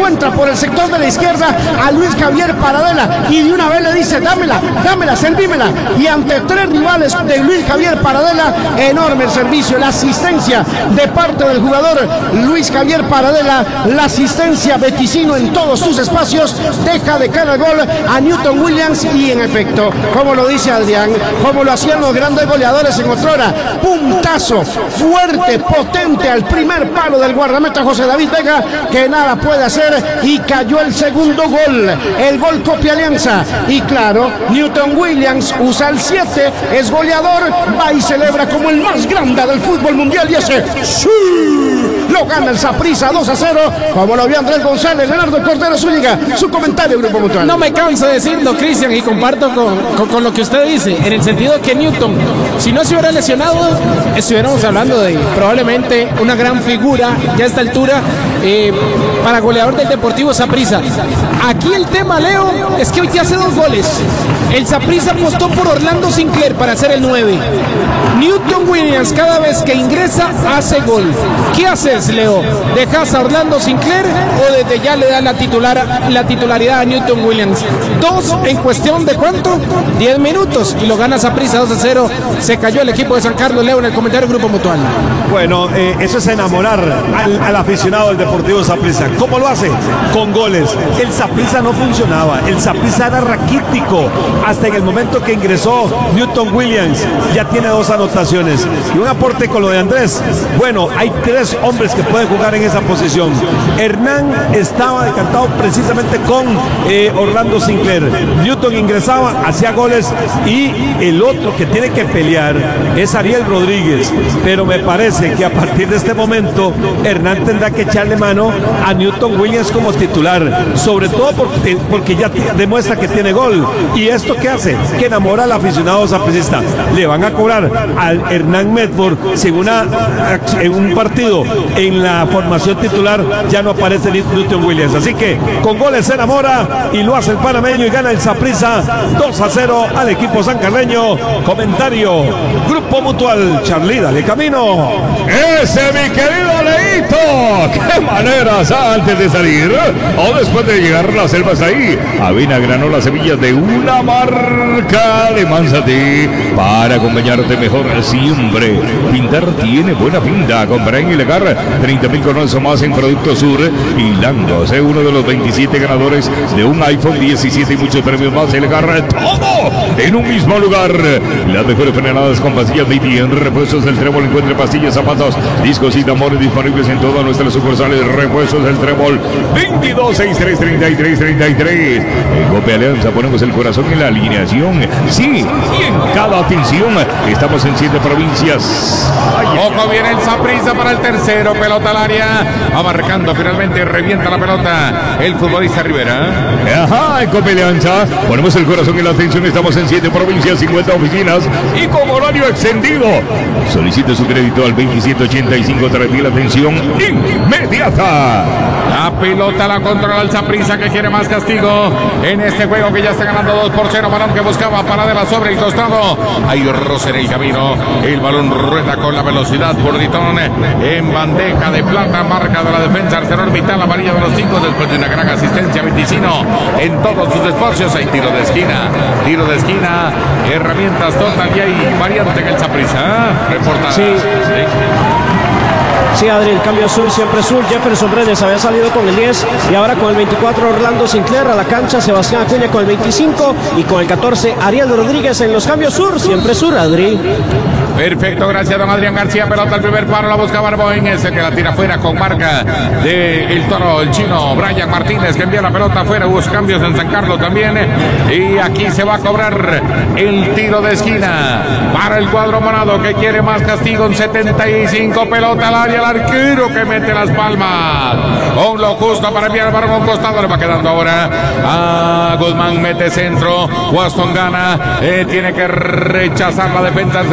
encuentra por el sector de la izquierda a Luis Javier Paradela y de una vez le dice, dámela, servímela. Y ante 3 rivales de Luis Javier Paradela, enorme el servicio, la asistencia de parte del jugador Luis Javier Paradela, la asistencia Beticino en todos sus espacios, deja de cara al gol a Newton Williams y en efecto, como lo dice Adrián, como lo hacían los grandes goleadores en otrora, puntazo fuerte, potente al primer palo del guardameta José David Vega, que nada puede hacer y cayó el segundo gol, el gol Copia Alianza. Y claro, Newton Williams usa el 7, es goleador, va y celebra como el más grande del fútbol mundial y ese ¡sí! Lo gana el Saprissa 2-0, como lo vio Andrés González. Leonardo Cordero Zúñiga, su comentario, Grupo Mutual. No me canso de decirlo, Cristian, y comparto con lo que usted dice, en el sentido que Newton, si no se hubiera lesionado, estuviéramos hablando de probablemente una gran figura ya a esta altura para goleador del Deportivo Saprissa. Aquí el tema, Leo, es que hoy ya hace 2 goles. El Saprissa apostó por Orlando Sinclair para hacer el 9. Newton Williams cada vez que ingresa hace gol. ¿Qué haces, Leo? ¿Dejas a Orlando Sinclair o desde ya le das la titularidad a Newton Williams? 2 en cuestión de ¿cuánto? 10 minutos y lo gana Saprissa 2-0. Se cayó el equipo de San Carlos. Leo, en el comentario Grupo Mutual. Bueno, eso es enamorar al aficionado del Deportivo Saprissa. ¿Cómo lo hace? Con goles. El Saprissa no funcionaba, el Saprissa era raquítico hasta en el momento que ingresó Newton Williams. Ya tiene 2 anotaciones y un aporte con lo de Andrés. Bueno, hay 3 hombres que pueden jugar en esa posición. Hernán estaba decantado precisamente con Orlando Sinclair. Newton ingresaba, hacía goles y el otro que tiene que pelear es Ariel Rodríguez, pero me parece que a partir de este momento Hernán tendrá que echarle mano a Newton Williams como titular, sobre todo porque ya demuestra que tiene gol. ¿Y esto qué hace? Que enamora al aficionado sapricista. Le van a cobrar al Hernán Medford si en un partido en la formación titular ya no aparece Newton Williams. Así que con goles se enamora y lo hace el panameño y gana el Saprissa 2-0 al equipo sancarleño. Comentario Grupo Mutual. Charly, dale camino. Ese, mi querido Leito, qué maneras antes de salir o después de llegar a las selvas ahí. Avena, granola, semillas de una marca de Manzatí para acompañarte mejor siempre. Pintar tiene buena pinta. Compra en Ilegar 30,000 colones o más en Producto Sur y Langos, uno de los 27 ganadores de un iPhone 17 y muchos premios más. Ilegar, todo en un mismo lugar. Las mejores frenadas con pastillas BTN, repuestos del Trébol. Encuentre pastillas, zapatos, discos y tambores disponibles en todas nuestras sucursales. Repuestos del Trébol 22633333. En Copia Alianza ponemos el corazón en la alineación. Sí, y en cada atención. Estamos en 7 provincias. Ojo, viene el Saprissa para el tercero. Pelota al área. Va marcando finalmente. Revienta la pelota el futbolista Rivera. Ajá, en Copia Alianza ponemos el corazón en la atención. Estamos en 7 provincias, 50 oficinas y con horario extendido. Solicite su crédito al 2785. Trae la atención inmediata. La pelota la controla el Saprissa, que quiere más castigo en este juego, que ya está ganando 2-0. Balón que buscaba Paradela sobre el costado. Hay roce en el camino. El balón rueda con la velocidad por Ditón en bandeja de plata. Marca de la defensa ArcelorMittal, amarilla de los 5 después de una gran asistencia. Beticino en todos sus espacios. Hay tiro de esquina. Tiro de esquina. Herramientas total y hay variante en el Saprissa. Reportada. Sí. Sí, Adri, el cambio azul, siempre azul. Jefferson Brenes había salido con el 10 y ahora con el 24 Orlando Sinclair a la cancha. Sebastián Acuña con el 25 y con el 14 Ariel Rodríguez en los cambios sur, siempre sur, Adri. Perfecto, gracias don Adrián García. Pelota al primer paro, la busca Barboín, ese que la tira fuera con marca de el toro, el chino Brian Martínez, que envía la pelota afuera. Hubo cambios en San Carlos también. Y aquí se va a cobrar el tiro de esquina para el cuadro morado, que quiere más castigo en 75. Pelota al área, el arquero que mete las palmas con lo justo para enviar el balón a un costado. Le va quedando ahora a Guzmán, mete centro. Waston gana, tiene que rechazar la defensa ArcelorMittal.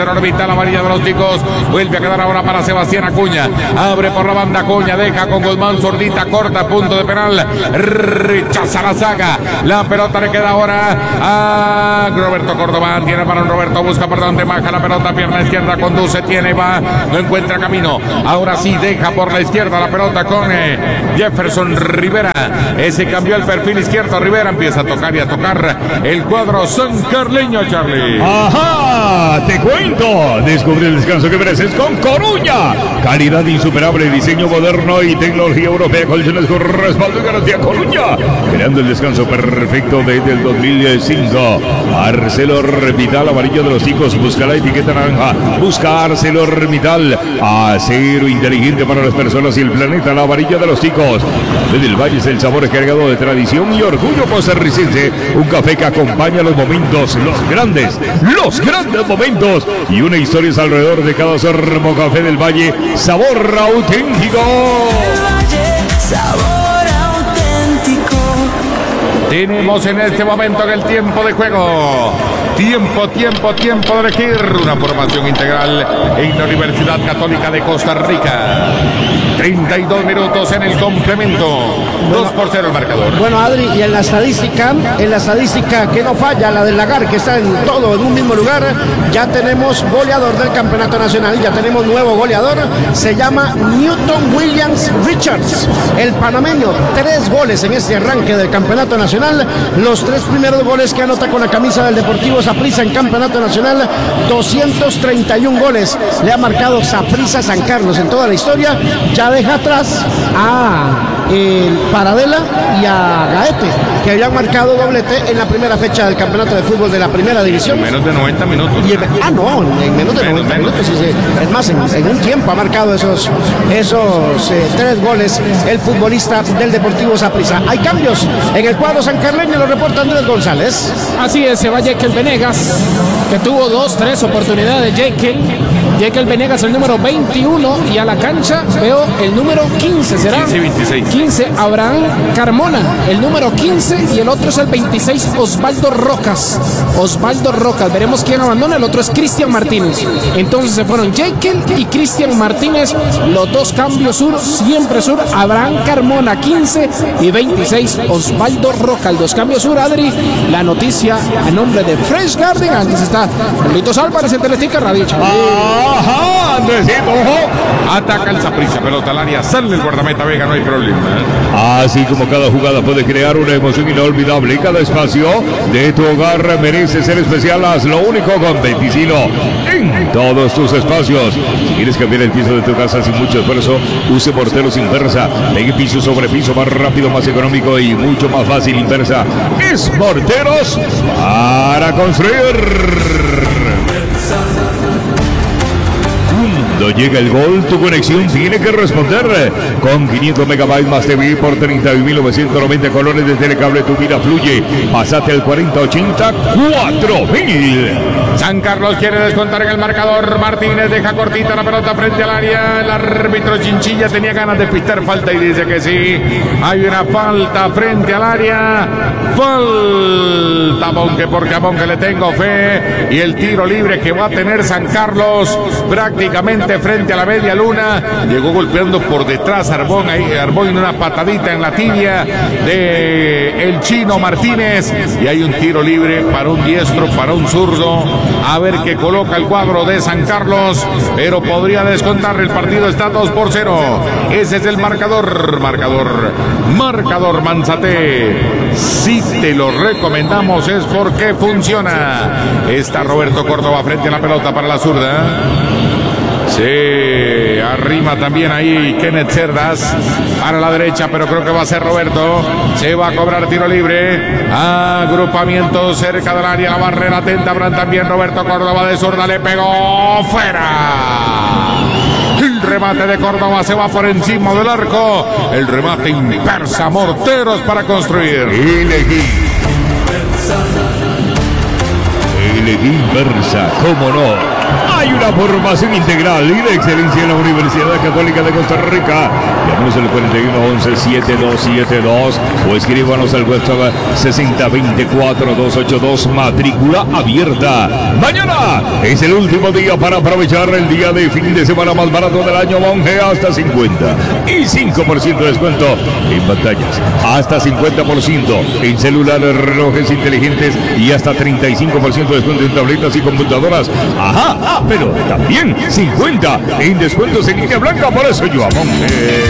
la varilla de los ticos. Vuelve a quedar ahora para Sebastián Acuña. Abre por la banda Acuña, deja con Guzmán Zurdita, corta, punto de penal. Rechaza la saga. La pelota le queda ahora a Roberto Córdoba. Tiene para un Roberto, busca por donde baja la pelota, pierna izquierda, conduce, tiene, va, no encuentra camino. Ahora sí deja por la izquierda la pelota con Jefferson Rivera. Ese cambió el perfil izquierdo. Rivera empieza a tocar y a tocar el cuadro sancarleño, Charlie. ¡Ajá! Te cuento. Descubre el descanso que mereces con Coruña. Calidad insuperable, diseño moderno y tecnología europea. Colchones con respaldo y garantía. Coruña, creando el descanso perfecto desde el 2005. ArcelorMittal, amarillo de los ticos. Busca la etiqueta naranja. Busca ArcelorMittal. Acero inteligente para las personas y el planeta. La varilla de los ticos. Desde el Valle es el sabor cargado de tradición y orgullo costarricense. Un café que acompaña los momentos, los grandes momentos y una historia es alrededor de cada sorbo. Café del Valle, sabor auténtico. El Valle, sabor auténtico. Tenemos en este momento en el tiempo de juego. Tiempo de elegir una formación integral en la Universidad Católica de Costa Rica. 32 minutos en el complemento. 2-0 el marcador. Bueno, Adri, y en la estadística que no falla, la del Lagar, que está en todo en un mismo lugar, ya tenemos goleador del campeonato nacional, ya tenemos nuevo goleador, se llama Newton Williams Richards, el panameño. 3 goles en este arranque del campeonato nacional, los 3 primeros goles que anota con la camisa del Deportivo Saprissa en campeonato nacional. 231 goles le ha marcado Saprissa San Carlos en toda la historia. Ya deja atrás a Paradela y a Gaete, que habían marcado doblete en la primera fecha del campeonato de fútbol de la primera división. En menos de 90 minutos. En menos de 90 minutos. Sí. Es más, en un tiempo ha marcado esos 3 goles el futbolista del Deportivo Saprissa. Hay cambios en el cuadro sancarleño, lo reporta Andrés González. Así es, se va Jekyll Venegas, que tuvo 2-3 oportunidades. Jekyll Venegas, el número 21, y a la cancha veo el número 15, ¿será? 15-26. 15, Abraham Carmona, el número 15, y el otro es el 26, Osvaldo Rocas. Veremos quién abandona, el otro es Cristian Martínez. Entonces se fueron Jekyll y Cristian Martínez, los 2 cambios sur, siempre sur. Abraham Carmona, 15, y 26, Osvaldo Rocas, 2 cambios sur. Adri, la noticia a nombre de Fresh Garden. Antes está Carlitos Álvarez en Teletica Radio. ¡Ajá! Andresito, ojo. Ataca el Saprissa, pelota al área, sale el guardameta Vega, no hay problema. Así como cada jugada puede crear una emoción inolvidable, cada espacio de tu hogar merece ser especial. Hazlo único con Venticilo en todos tus espacios. Si quieres cambiar el piso de tu casa sin mucho esfuerzo, use Morteros Inversa. Pegue piso sobre piso más rápido, más económico y mucho más fácil. Inversa es Morteros para construir. Cuando llega el gol, tu conexión tiene que responder. Con 500 megabytes más TV por 31.990 colores de Telecable, tu vida fluye. Pásate al 4080 4000. San Carlos quiere descontar en el marcador. Martínez deja cortita la pelota frente al área. El árbitro Chinchilla tenía ganas de pitar falta y dice que sí. Hay una falta frente al área. Falta porque a Monque le tengo fe. Y el tiro libre que va a tener San Carlos prácticamente frente a la media luna. Llegó golpeando por detrás Arbón en una patadita en la tibia de el chino Martínez. Y hay un tiro libre para un diestro, para un zurdo. A ver qué coloca el cuadro de San Carlos, pero podría descontar. El partido está 2-0. Ese es el marcador Manzate. Si te lo recomendamos es porque funciona. Está Roberto Córdoba frente a la pelota para la zurda. Sí, arrima también ahí Kenneth Cerdas para la derecha, pero creo que va a ser Roberto. Se va a cobrar tiro libre. Agrupamiento cerca del área, la barrera atenta. También Roberto Córdoba de zurda, le pegó fuera. El remate de Córdoba se va por encima del arco. El remate inversa, Morteros para construir. Elegí inversa, cómo no. Hay una formación integral y de excelencia en la Universidad Católica de Costa Rica. Llámenos al 4111-7272 o escríbanos al WhatsApp 6024-282, matrícula abierta. Mañana es el último día para aprovechar el día de fin de semana más barato del año, Monje, hasta 50 y 5% de descuento en pantallas, hasta 50% en celulares, relojes inteligentes y hasta 35% de descuento en tabletas y computadoras. Ajá, pero también 50 en descuentos en línea blanca, por eso yo a Monje.